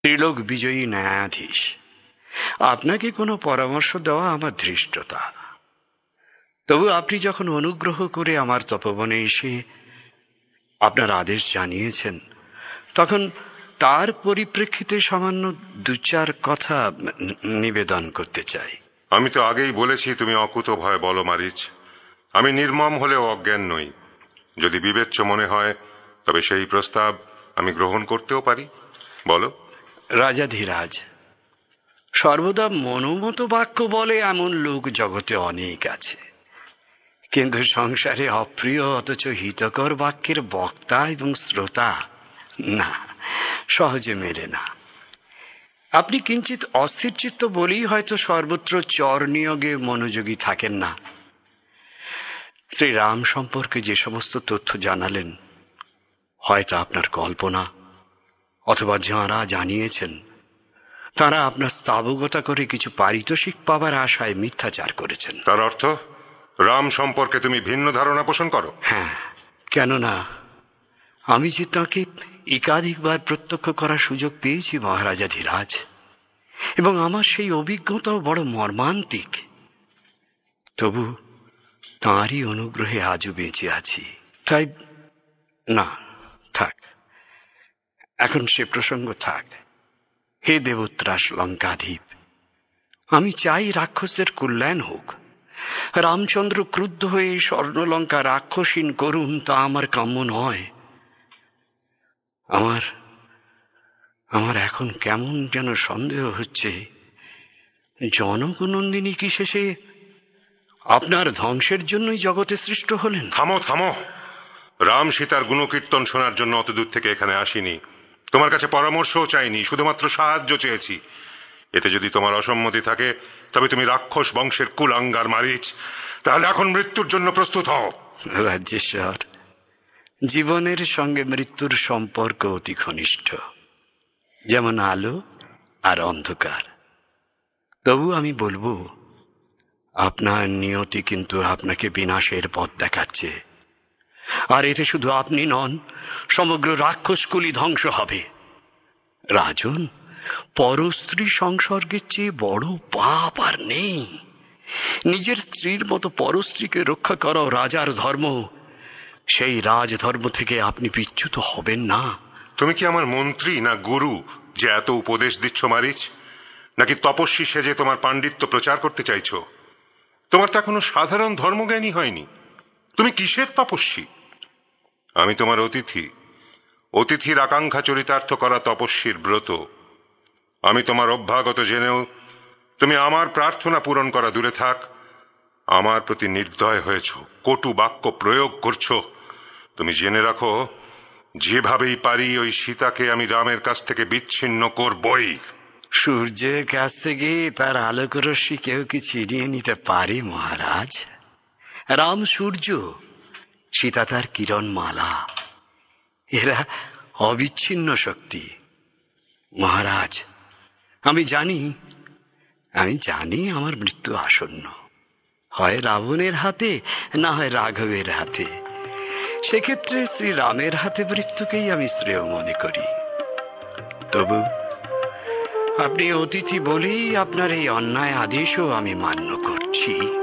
ত্রিলোক বিজয়ী ন্যায়াধীশ, আপনাকে কোনো পরামর্শ দেওয়া আমার ধৃষ্টতা। তবু আপনি যখন অনুগ্রহ করে আমার তপবনে এসে আপনার আদেশ জানিয়েছেন, তখন তার পরিপ্রেক্ষিতে সামান্য দু চার কথা নিবেদন করতে চাই। আমি তো আগেই বলেছি তুমি অকুত ভয় বলো মারিচ। আমি নির্মম হলেও অজ্ঞান নই। যদি বিবেচ্য মনে হয় তবে সেই প্রস্তাব আমি গ্রহণ করতেও পারি। বলো। রাজাধিরাজ, সর্বদা মনোমত বাক্য বলে এমন লোক জগতে অনেক আছে, কিন্তু সংসারে অপ্রিয় অথচ হিতকর বাক্যের বক্তা এবং শ্রোতা না, সহজে মেলে না। আপনি কিঞ্চিত অস্থির চিত্ত বলেই হয়তো সর্বত্র চর নিয়োগে মনোযোগী থাকেন না। শ্রীরাম সম্পর্কে যে সমস্ত তথ্য জানালেন, হয়তো আপনার কল্পনা, অথবা যাঁরা জানিয়েছেন তারা আপনার স্থাবকতা করে কিছু পারিতোষিক পাবার আশায় মিথ্যাচার করেছেন। তার অর্থ রাম সম্পর্কে তুমি ভিন্ন ধারণা পোষণ করো? হ্যাঁ, কেননা আমি যে তাঁকে একাধিকবার প্রত্যক্ষ করার সুযোগ পেয়েছি মহারাজাধিরাজ, এবং আমার সেই অভিজ্ঞতাও বড় মর্মান্তিক। তবু তাঁরই অনুগ্রহে আজও বেঁচে আছি। তাই না, থাক, এখন সে প্রসঙ্গ থাক। হে দেবত্রাস লঙ্কাধীপ, আমি চাই রাক্ষসদের কল্যাণ হোক। রামচন্দ্র ক্রুদ্ধ হয়ে স্বর্ণলঙ্কা রাক্ষসীন করুন, তা আমার কাম্য নয়। আমার এখন কেমন যেন সন্দেহ হচ্ছে, জনকনন্দিনী কি শেষে আপনার ধ্বংসের জন্যই জগতে সৃষ্ট হলেন? থামো থামো। রাম সীতার গুণকীর্তন শোনার জন্য অত দূর থেকে এখানে আসিনি। তোমার কাছে পরামর্শও চাইনি, শুধুমাত্র সাহায্য চেয়েছি। এতে যদি তোমার অসম্মতি থাকে তবে তুমি রাক্ষস বংশের কুলাঙ্গার মারিচ। তাহলে এখন মৃত্যুর জন্য প্রস্তুত হও। রাজ্যেশ্বর, জীবনের সঙ্গে মৃত্যুর সম্পর্ক অতি ঘনিষ্ঠ, যেমন আলো আর অন্ধকার। তবু আমি বলবো, আপনার নিয়তি কিন্তু আপনাকে বিনাশের পথ দেখাচ্ছে। আর এতে শুধু আপনি নন, সমগ্র রাক্ষসকুলই ধ্বংস হবে। রাজন, পরস্ত্রী সংসর্গের চেয়ে বড় পাপ আর নেই। নিজের স্ত্রীর মতো পরস্ত্রীকে রক্ষা করাও রাজার ধর্ম। সেই রাজধর্ম থেকে আপনি বিচ্যুত হবেন না। তুমি কি আমার মন্ত্রী না গুরু যে এত উপদেশ দিচ্ছ মারিচ? নাকি তপস্বী সেজে তোমার পাণ্ডিত্য প্রচার করতে চাইছো? তোমার তো এখনো সাধারণ ধর্মজ্ঞানী হয়নি। তুমি কিসের তপস্বী? আমি তোমার অতিথি। অতিথির আকাঙ্ক্ষা চরিতার্থ করা তপস্বীর ব্রত। আমি তোমার অভ্যাগত জেনেও তুমি আমার প্রার্থনা পূরণ করা দূরে থাক, আমার প্রতি নির্দয় হয়েছ, কটু বাক্য প্রয়োগ করছো। তুমি জেনে রাখো, যেভাবেই পারি ওই সীতাকে আমি রামের কাছ থেকে বিচ্ছিন্ন করবই। সূর্যের কাছ থেকে তার আলোক রশ্মি কেউ কি ছিনিয়ে নিতে পারে মহারাজ? রাম সূর্য, সীতা তার কিরণ মালা। এরা অবিচ্ছিন্ন শক্তি। মহারাজ, আমি জানি আমার মৃত্যু আসন্ন, হয় রাবণের হাতে, না হয় রাঘবের হাতে। সেক্ষেত্রে শ্রীরামের হাতে মৃত্যুকেই আমি শ্রেয় মনে করি। তবু আপনি অতিথি বলেই আপনার এই অন্যায় আদেশও আমি মান্য করছি।